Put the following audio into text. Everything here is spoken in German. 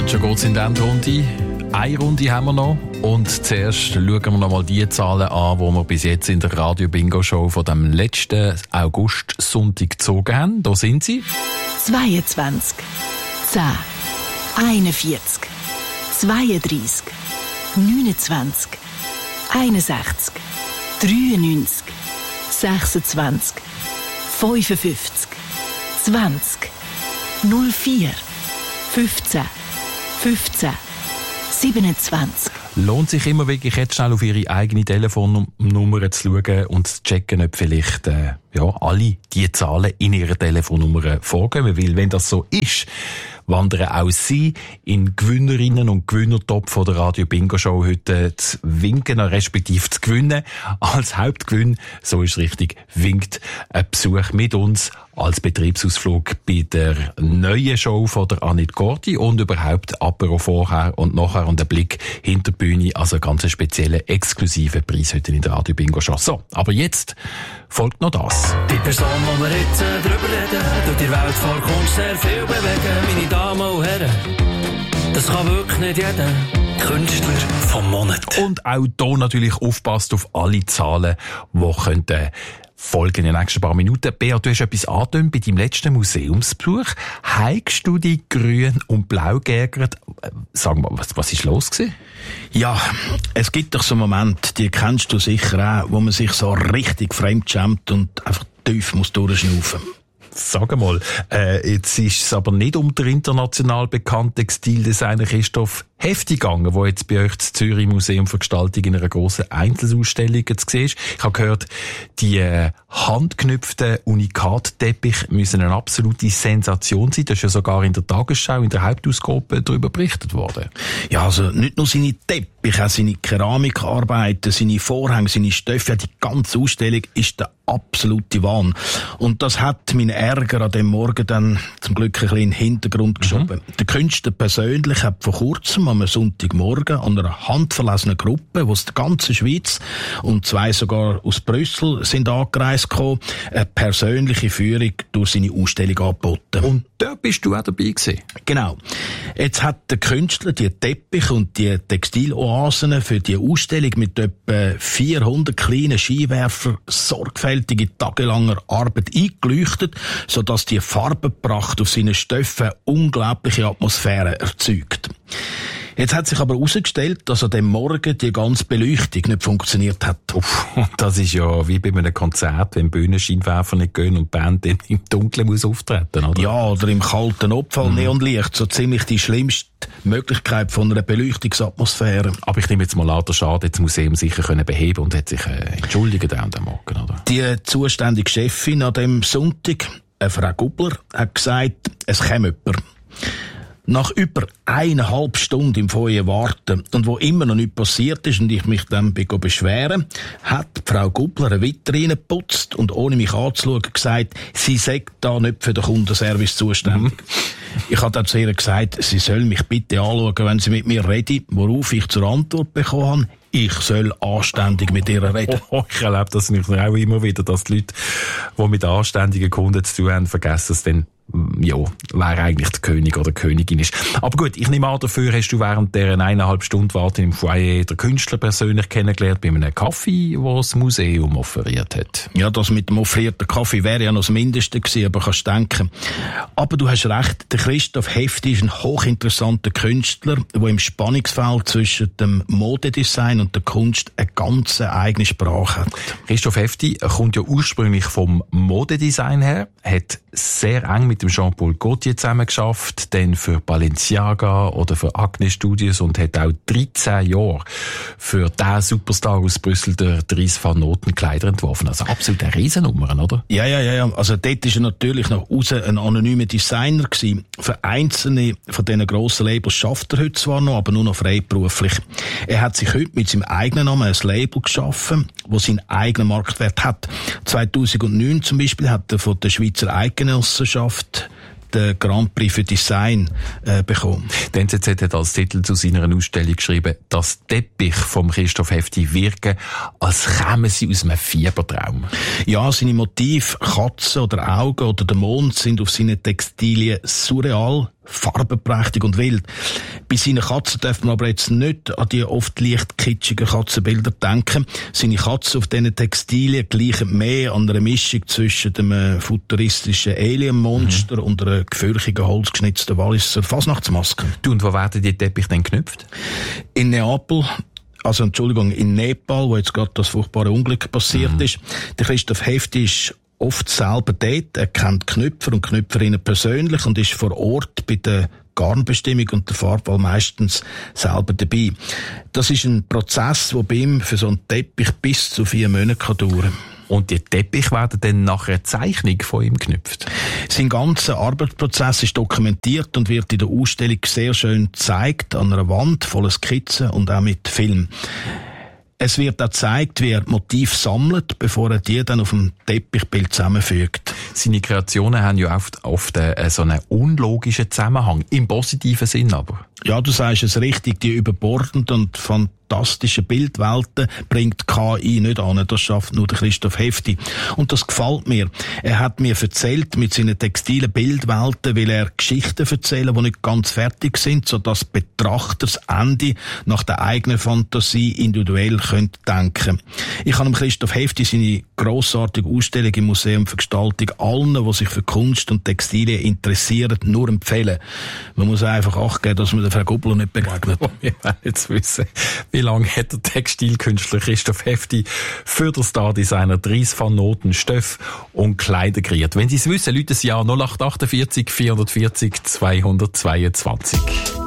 Und schon geht's in die Endrunde. Eine Runde haben wir noch. Und zuerst schauen wir noch mal die Zahlen an, die wir bis jetzt in der Radio-Bingo-Show von dem letzten August-Sonntag gezogen haben. Da sind sie. 22, 10, 41, 32, 29, 61, 93, 26, 55, 20, 04, 15, 15, 27. Lohnt sich immer wirklich jetzt schnell auf Ihre eigene Telefonnummer zu schauen und zu checken, ob vielleicht alle die Zahlen in Ihrer Telefonnummer vorkommen. Weil wenn das so ist, wandern auch Sie in Gewinnerinnen und Gewinnertop von der Radio Bingo Show heute zu winken, respektive zu gewinnen. Als Hauptgewinn, so ist richtig, winkt ein Besuch mit uns als Betriebsausflug bei der neuen Show von der Anit Gordi und überhaupt Apero vorher und nachher und ein Blick hinter die Bühne, also einen ganz speziellen, exklusiven Preis heute in der Radio Bingo Show. So, aber jetzt folgt noch das. Die Person, die wir jetzt drüber reden, durch die Welt vor Kunst sehr viel bewegen. Meine Damen und Herren, das kann wirklich nicht jeder. Künstler vom Monat. Und auch hier natürlich aufpasst auf alle Zahlen, die könnten folgen in den nächsten paar Minuten. Bea, du hast etwas angetönt bei deinem letzten Museumsbesuch. Heigst du die grün und blau geärgert? Sag mal, was ist los gewesen? Ja, es gibt doch so Momente, die kennst du sicher auch, wo man sich so richtig fremdschämt und einfach tief muss durchschnaufen. Sag mal, jetzt ist es aber nicht um den international bekannten Textildesigner Christoph Hefti gegangen, der jetzt bei euch das Zürich Museum für Gestaltung in einer grossen Einzelausstellung zu sehen ist. Ich habe gehört, die handgeknüpften Unikatteppich müssen eine absolute Sensation sein. Das ist ja sogar in der Tagesschau, in der Hauptausgabe darüber berichtet worden. Ja, also nicht nur seine Teppiche, auch seine Keramikarbeiten, seine Vorhänge, seine Stoffe, die ganze Ausstellung ist der absolute Wahn. Und das hat meinen Ärger an dem Morgen dann zum Glück ein bisschen in den Hintergrund geschoben. Der Künstler persönlich hat vor kurzem am Sonntagmorgen an einer handverlesenen Gruppe, die aus der ganzen Schweiz und 2 sogar aus Brüssel sind angereist gekommen, eine persönliche Führung durch seine Ausstellung angeboten. Und da bist du auch dabei gewesen? Genau. Jetzt hat der Künstler die Teppiche und die Textiloasen für die Ausstellung mit etwa 400 kleinen Skiwerfer sorgfältige tagelanger Arbeit eingeleuchtet, sodass die Farbenpracht auf seinen Stoffen unglaubliche Atmosphäre erzeugt. Jetzt hat sich aber herausgestellt, dass an dem Morgen die ganze Beleuchtung nicht funktioniert hat. Das ist ja wie bei einem Konzert, wenn Bühnenscheinwerfer nicht gehen und die Band dann im Dunkeln muss auftreten, oder? Ja, oder im kalten Abfall Neonlicht. So ziemlich die schlimmste Möglichkeit von einer Beleuchtungsatmosphäre. Aber ich nehme jetzt mal an, der Schaden hat das Museum sicher können beheben und hat sich entschuldigt an dem Morgen, oder? Die zuständige Chefin an dem Sonntag, Frau Gubler, hat gesagt, es käme jemand. Nach über 1,5 Stunden im Feuer warten und wo immer noch nichts passiert ist und ich mich dann beschweren, hat Frau Gubler eine Vitrine geputzt und ohne mich anzuschauen gesagt, sie sei da nicht für den Kundenservice zuständig. Ich habe dann zu ihr gesagt, sie soll mich bitte anschauen, wenn sie mit mir reden, worauf ich zur Antwort bekommen habe, ich soll anständig mit ihr reden. Ich erlebe das nicht auch immer wieder, dass die Leute, die mit anständigen Kunden zu tun haben, vergessen es dann, wer eigentlich der König oder Königin ist. Aber gut, ich nehme an, dafür hast du während dieser 1,5 Stunden Warten im Foyer den Künstler persönlich kennengelernt bei einem Kaffee, den das Museum offeriert hat. Ja, das mit dem offerierten Kaffee wäre ja noch das Mindeste gewesen, aber kannst denken. Aber du hast recht, der Christoph Hefti ist ein hochinteressanter Künstler, der im Spannungsfeld zwischen dem Modedesign und der Kunst eine ganz eigene Sprache hat. Christoph Hefti kommt ja ursprünglich vom Modedesign her, hat sehr eng mit dem Jean-Paul Gaultier zusammengearbeitet, dann für Balenciaga oder für Acne Studios und hat auch 13 Jahre für den Superstar aus Brüssel, der Dries van Noten, Kleider entworfen. Also absolut eine Riesennummer, oder? Ja. Also dort ist er natürlich nach außen ein anonymer Designer gewesen. Für einzelne von diesen grossen Labels schafft er heute zwar noch, aber nur noch freiberuflich. Er hat sich heute mit seinem eigenen Namen ein Label geschaffen, das seinen eigenen Marktwert hat. 2009 zum Beispiel hat er von der Schweizer Eidgenossenschaft den Grand Prix für Design bekommen. Die NZZ hat als Titel zu seiner Ausstellung geschrieben, dass Teppich vom Christoph Hefti wirken, als kämen sie aus einem Fiebertraum. Ja, seine Motive, Katzen oder Augen oder der Mond, sind auf seinen Textilien surreal, farbenprächtig und wild. Bei seinen Katzen darf man aber jetzt nicht an die oft leicht kitschigen Katzenbilder denken. Seine Katzen auf diesen Textilien gleichen mehr an einer Mischung zwischen dem futuristischen Alien-Monster und einer gefürchigen, holzgeschnitzten Walliser Fasnachtsmaske. Du, und wo werden die Teppiche denn geknüpft? In Nepal, wo jetzt gerade das furchtbare Unglück passiert ist. Der Christoph Hefti ist oft selber dort. Er kennt Knüpfer und Knüpferinnen persönlich und ist vor Ort bei der Garnbestimmung und der Farbwahl meistens selber dabei. Das ist ein Prozess, der bei ihm für so einen Teppich bis zu 4 Monate dauern kann. Und die Teppiche werden dann nach einer Zeichnung von ihm geknüpft? Sein ganzer Arbeitsprozess ist dokumentiert und wird in der Ausstellung sehr schön gezeigt, an einer Wand voller Skizzen und auch mit Film. Es wird auch gezeigt, wie er Motiv sammelt, bevor er die dann auf dem Teppichbild zusammenfügt. Seine Kreationen haben ja oft so einen unlogischen Zusammenhang, im positiven Sinn aber. Ja, du sagst es richtig, die überbordenden und fantastischen Bildwelten bringt KI nicht an. Das schafft nur der Christoph Hefti. Und das gefällt mir. Er hat mir erzählt mit seinen textilen Bildwelten, will er Geschichten erzählen, die nicht ganz fertig sind, sodass Betrachter das Ende nach der eigenen Fantasie individuell denken können. Ich habe Christoph Hefti seine grossartige Ausstellung im Museum für Gestaltung allen, die sich für Kunst und Textilien interessieren, nur empfehlen. Man muss einfach Acht geben, dass man der Frau Gubler nicht begegnet. Wir wollen jetzt wissen, wie lange hat der Textilkünstler Christoph Hefti für den Star-Designer Dries van Noten Stoff und Kleider kreiert. Wenn Sie es wissen, rufen Sie an 0848 440 222.